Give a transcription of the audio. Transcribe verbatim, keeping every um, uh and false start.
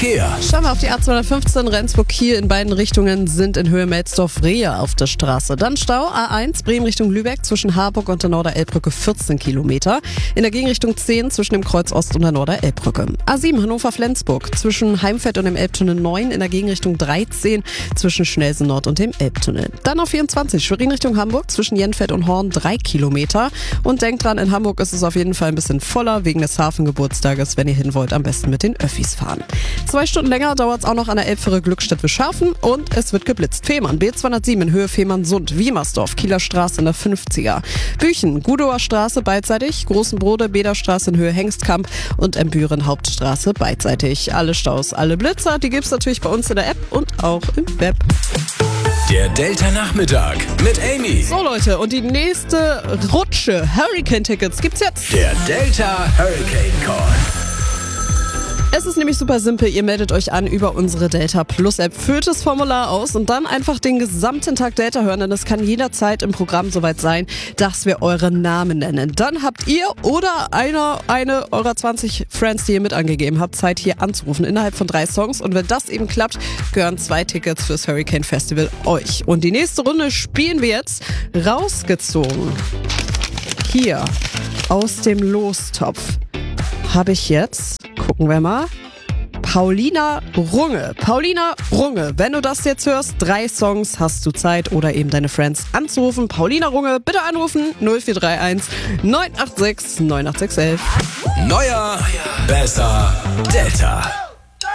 Verkehr. Schauen wir auf die A zweihundertfünfzehn Rendsburg-Kiel in beiden Richtungen sind in Höhe Melsdorf-Rehe auf der Straße. Dann Stau A eins Bremen Richtung Lübeck zwischen Harburg und der Norder-Elbbrücke vierzehn Kilometer. In der Gegenrichtung zehn zwischen dem Kreuz Ost und der Norder-Elbbrücke. A sieben Hannover-Flensburg zwischen Heimfeld und dem Elbtunnel neun. In der Gegenrichtung dreizehn zwischen Schnelsen Nord und dem Elbtunnel. Dann auf vierundzwanzig Schwerin Richtung Hamburg zwischen Jenfeld und Horn drei Kilometer. Und denkt dran, in Hamburg ist es auf jeden Fall ein bisschen voller wegen des Hafengeburtstages. Wenn ihr hin wollt, am besten mit den Öffis fahren. Zwei Stunden länger dauert es auch noch an der Elbfähre Glückstadt-Wischhafen und es wird geblitzt. Fehmarn, B zweihundertsieben in Höhe Fehmarnsund, Wiemersdorf, Kieler Straße in der fünfziger. Büchen, Gudower Straße beidseitig, Großen Brode, Bederstraße in Höhe Hengstkamp und Embüren Hauptstraße beidseitig. Alle Staus, alle Blitzer, die gibt's natürlich bei uns in der App und auch im Web. Der Delta-Nachmittag mit Amy. So Leute, und die nächste Rutsche Hurricane-Tickets gibt's jetzt. Der Delta Hurricane Call. Es ist nämlich super simpel, ihr meldet euch an über unsere Delta Plus App, füllt das Formular aus und dann einfach den gesamten Tag Delta hören, denn es kann jederzeit im Programm soweit sein, dass wir eure Namen nennen. Dann habt ihr oder einer, eine eurer zwanzig Friends, die ihr mit angegeben habt, Zeit hier anzurufen innerhalb von drei Songs und wenn das eben klappt, gehören zwei Tickets fürs Hurricane Festival euch. Und die nächste Runde spielen wir jetzt rausgezogen. Hier aus dem Lostopf habe ich jetzt, gucken wir mal, Paulina Runge. Paulina Runge, wenn du das jetzt hörst, drei Songs hast du Zeit oder eben deine Friends anzurufen. Paulina Runge, bitte anrufen null vier drei eins neun acht sechs neun acht sechs eins. Neuer, besser, Delta.